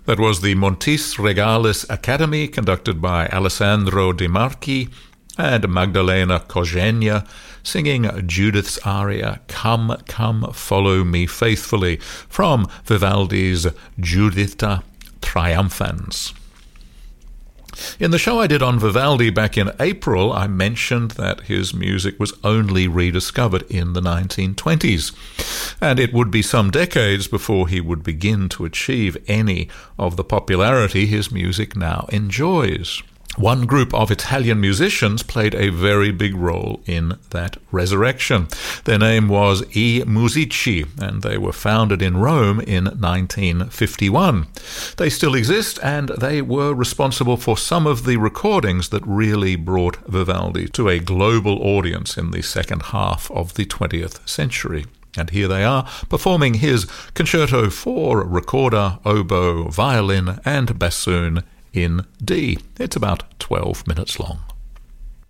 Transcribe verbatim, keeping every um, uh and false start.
That was the Montis Regalis Academy, conducted by Alessandro De Marchi and Magdalena Cogenia, singing Judith's aria, Come, Come, Follow Me Faithfully, from Vivaldi's Giuditta Triumphans. In the show I did on Vivaldi back in April, I mentioned that his music was only rediscovered in the nineteen twenties, and it would be some decades before he would begin to achieve any of the popularity his music now enjoys. One group of Italian musicians played a very big role in that resurrection. Their name was I Musici, and they were founded in Rome in nineteen fifty-one. They still exist, and they were responsible for some of the recordings that really brought Vivaldi to a global audience in the second half of the twentieth century. And here they are, performing his Concerto for Recorder, Oboe, Violin, and Bassoon in D. It's about twelve minutes long.